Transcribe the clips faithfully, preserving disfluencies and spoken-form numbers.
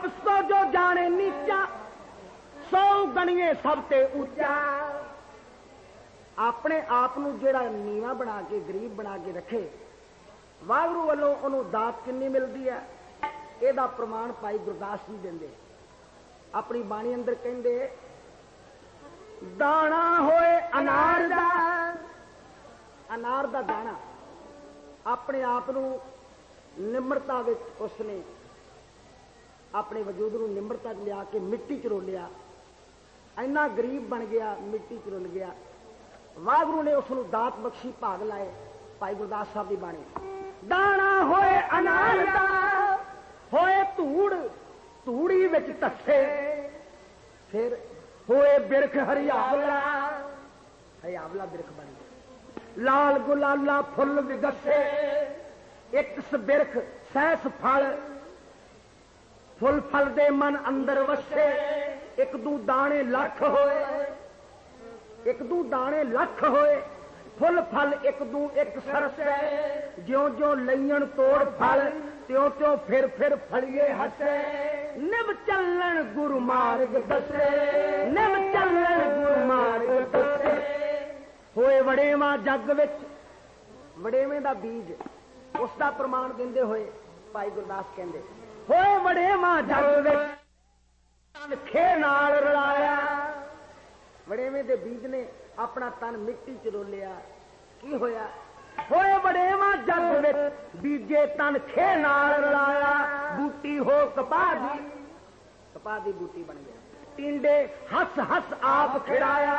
आप सो जो जाने नीचा सौ गणिए सब ते ऊंचा। अपने आप नूं जिहड़ा नीवा बना के गरीब बना के रखे वाहगुरू वालों उन्होंने दात कितनी मिलती है ਇਹਦਾ प्रमाण भाई गुरदास जी देंदे अपनी बाणी अंदर कहंदे दाना होए अनार दा अनार दा दाना अपने आप नूं निम्रता विच उसने अपने वजूद नूं निम्रता लिया के मिट्टी च रोलिया इन्ना गरीब बन गया मिट्टी च रुल गया। वाहगुरू ने उसनूं दात बख्शी भाग लाए भाई गुरदास साहब की बाणी दाना होए अनार दा होए धूड़ धूड़ी विच तस्से फिर होए बिरख हरियावला हरियावला बिरख बन गया। लाल गुलाला फुल विगसे एक बिरख सहस फल फुल फल दे मन अंदर वसे एक दू दाने लख होए एक दू दाने लख होए फुल फल एक दू एक सरसे ज्यों ज्यों लईन तोड़ फल त्यों त्यों फिर फिर फलिए हसे निब चलन गुरु मार्ग दसे निब चलन गुरु मार्ग दसे। होए वड़ेवा जग विच वड़ेवे दा बीज उसका प्रमाण देंदे होए भाई गुरदास कहंदे होए वड़ेवा जग विच खे नाल रलाया वड़ेवे दे बीज ने अपना तन मिट्टी च रोलिया की होया होए वड़ेवा जग विच बीजे तन खे नाल रलाया बूटी हो कपाह दी कपाह दी बूटी बन गया। टिंडे हस हस आप खिड़ाया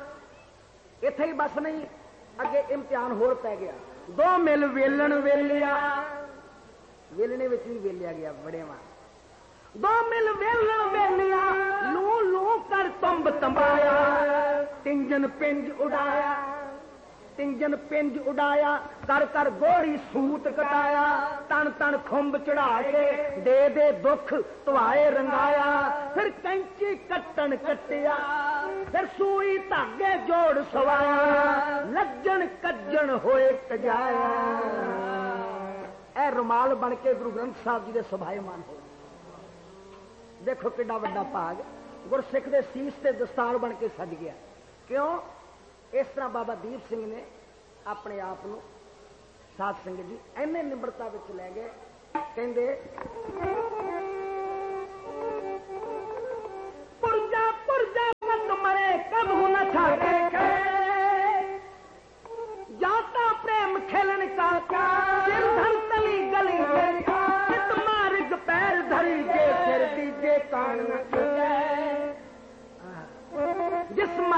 इत्थे ही बस नहीं अगे इम्तिहान होर पै गया। दो मिल वेलन वेलिया वेलने विच भी वेलिया गया वड़ेवा दो मिल वेलन वेलिया लू लू कर तुंब तंबाया तिंजन पिंज उड़ाया तिंजन पिंज उड़ाया कर कर गोरी सूत कटाया तन तन खुंब चढ़ा के दे दे दुख तुआए रंगाया फिर कैंची कट्टन कटिया फिर सुई धागे जोड़ सवाया लज्जन कज्जन होए कजाया। ए रुमाल बन के गुरु ग्रंथ साहब जी दे सभाएमान हो देखो किड्डा वड्डा भाग गुरसिख दे सीस ते दस्तार बन के सज गया। क्यों इस तरह बाबा दीप सिंह ने अपने आप को साध संगत जी इन्ने निम्रता विच लै गए कहंदे पुरजा पुरजा मत मरे कब न छाड़े जाता प्रेम खेलन का सिर धर तली गली चित मार्ग पैर धरी जे सिर दीजे कान जिस